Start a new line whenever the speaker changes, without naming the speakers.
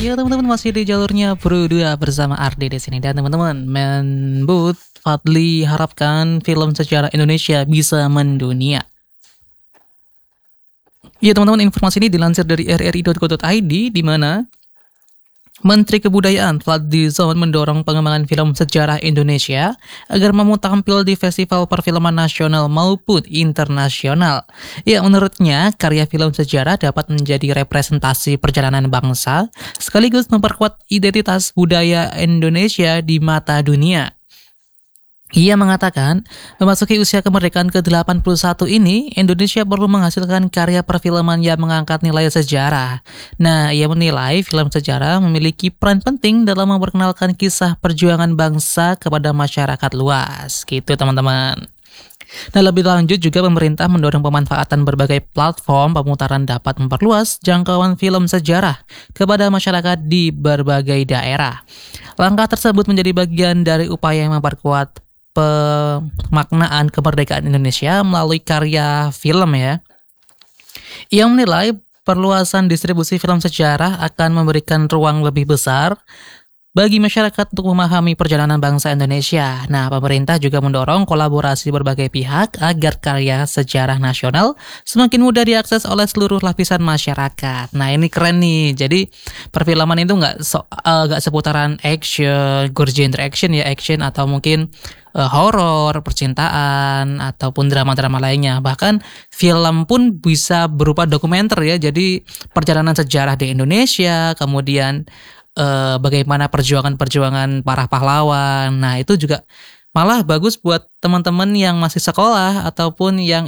Ya teman-teman, masih di jalurnya Pro 2 bersama Ardi di sini. Dan teman-teman, Menbut Fadly harapkan film sejarah Indonesia bisa mendunia. Ya teman-teman, informasi ini dilansir dari rri.co.id, di mana Menteri Kebudayaan Fadly Zon mendorong pengembangan film sejarah Indonesia agar mampu tampil di festival perfilman nasional maupun internasional. Ya, menurutnya karya film sejarah dapat menjadi representasi perjalanan bangsa sekaligus memperkuat identitas budaya Indonesia di mata dunia. Ia mengatakan, memasuki usia kemerdekaan ke-81 ini, Indonesia perlu menghasilkan karya perfilman yang mengangkat nilai sejarah. Nah, ia menilai film sejarah memiliki peran penting dalam memperkenalkan kisah perjuangan bangsa kepada masyarakat luas. Gitu teman-teman. Nah, lebih lanjut juga pemerintah mendorong pemanfaatan berbagai platform pemutaran dapat memperluas jangkauan film sejarah kepada masyarakat di berbagai daerah. Langkah tersebut menjadi bagian dari upaya yang memperkuat pemaknaan kemerdekaan Indonesia melalui karya film ya. Ia menilai perluasan distribusi film sejarah akan memberikan ruang lebih besar bagi masyarakat untuk memahami perjalanan bangsa Indonesia. Nah, pemerintah juga mendorong kolaborasi berbagai pihak agar karya sejarah nasional semakin mudah diakses oleh seluruh lapisan masyarakat. Nah, ini keren nih. Jadi, perfilman itu nggak seputaran action, genre action ya, action atau mungkin horor, percintaan, ataupun drama-drama lainnya. Bahkan film pun bisa berupa dokumenter ya. Jadi, perjalanan sejarah di Indonesia, kemudian bagaimana perjuangan-perjuangan para pahlawan. Nah, itu juga malah bagus buat teman-teman yang masih sekolah ataupun yang